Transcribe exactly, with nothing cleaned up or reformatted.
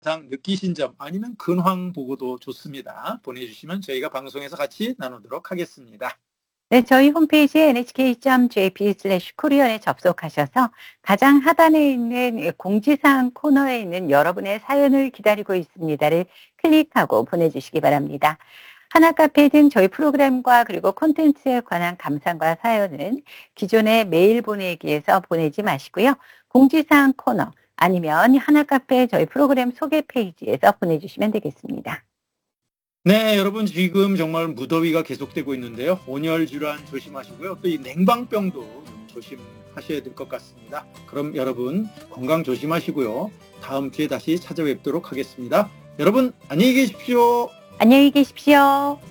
상 느끼신 점 아니면 근황 보고도 좋습니다. 보내주시면 저희가 방송에서 같이 나누도록 하겠습니다. 네, 저희 홈페이지 엔에이치케이 점 제이피 슬래시 코리언에 접속하셔서 가장 하단에 있는 공지사항 코너에 있는 여러분의 사연을 기다리고 있습니다를 클릭하고 보내주시기 바랍니다. 하나카페 등 저희 프로그램과 그리고 콘텐츠에 관한 감상과 사연은 기존의 메일 보내기에서 보내지 마시고요. 공지사항 코너 아니면 하나카페 저희 프로그램 소개 페이지에서 보내주시면 되겠습니다. 네, 여러분 지금 정말 무더위가 계속되고 있는데요. 온열 질환 조심하시고요. 또 이 냉방병도 좀 조심하셔야 될 것 같습니다. 그럼 여러분 건강 조심하시고요. 다음 주에 다시 찾아뵙도록 하겠습니다. 여러분 안녕히 계십시오. 안녕히 계십시오.